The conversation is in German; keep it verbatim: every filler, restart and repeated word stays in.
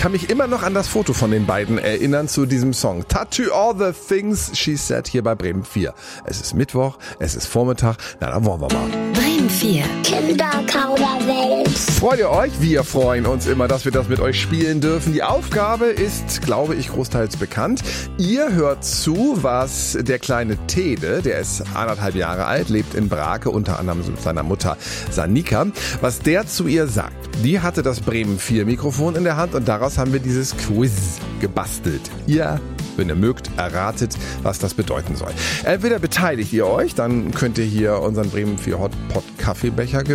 kann mich immer noch an das Foto von den beiden erinnern zu diesem Song. Tattoo all the things she said hier bei Bremen vier. Es ist Mittwoch, es ist Vormittag, na dann wollen wir mal. Bremen vier. Kinderkauderwelt. Freut ihr euch? Wir freuen uns immer, dass wir das mit euch spielen dürfen. Die Aufgabe ist, glaube ich, großteils bekannt. Ihr hört zu, was der kleine Tede, der ist anderthalb Jahre alt, lebt in Brake, unter anderem mit seiner Mutter Sanika, was der zu ihr sagt. Die hatte das Bremen vier Mikrofon in der Hand und daraus haben wir dieses Quiz gebastelt. Ihr, wenn ihr mögt, erratet, was das bedeuten soll. Entweder beteiligt ihr euch, dann könnt ihr hier unseren Bremen vier Hotpot Kaffeebecher gewinnen.